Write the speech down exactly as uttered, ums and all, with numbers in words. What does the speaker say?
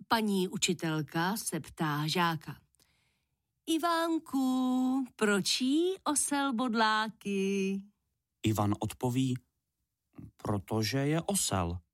Paní učitelka se ptá žáka. Ivánku, proč jí osel bodláky? Ivan odpoví, protože je osel.